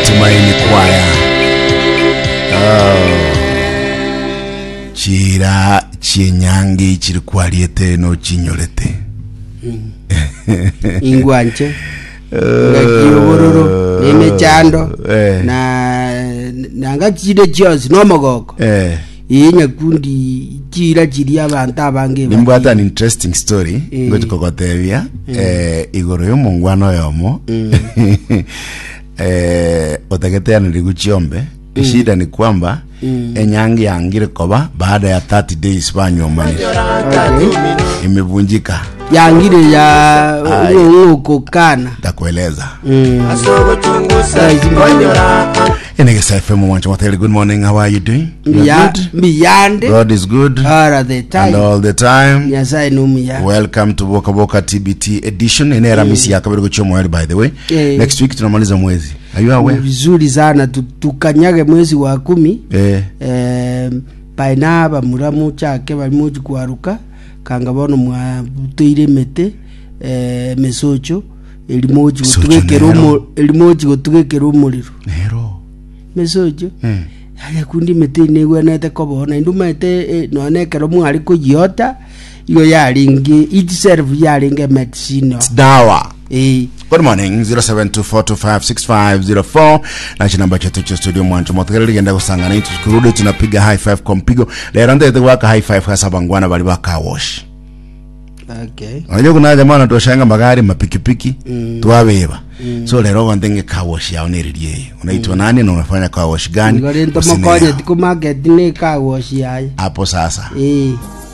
Tumaini Kwaya. Chira chinyangi chirikwaliete no chinyolete. Ingwanche. Ngakiyororo nemechando na ngachide chios no mogoko. Yenya kundi chira chiri abantu abange. Nimbata an interesting story ngoti kokotebia igoro yo mungwano yomo. Otaketea nilikuchiombe. Shida ni kwamba enyangi yangire koba baada ya 30 days banyo mani. Imevunjika. Yangire ya uko kana. Takueleza. Enegesa FM wancha mateli, good morning, how are you doing? Beyond. God is good. All the time. And all the time. Yes, I know me. Welcome to Boka Boka TBT edition. Enera misi ya kabiri kuchomo by the way. Next week tunamaliza mwezi. Are you aware? Vizuri sana tukanyage mwezi wa 10. Painaba muramu chake balimuji kwaruka kangabono mwa tuire mete mesocho elimoji gutugekera umuriro nero mesocho haya kundi mete negwa nete kobona indumete nonekero mwari kuyota iyo yaringi itself yaringe medicine dawa. Good morning, 0724256504 na namba chetu cha studio mwancho motokere ligenda kusangana itu kurudi tunapiga high five kompigo lero ndete waka high five hasa bangwana bali waka wash. Okay. Unajua kuna jamaa wanatoshanga magari mapikipiki tuwabeba. So lero wandenge car wash yao niririe. Unaitwa nani na unafanya car wash gani? Ngore ndo makoje tiko market ni car wash yae. Hapo sasa.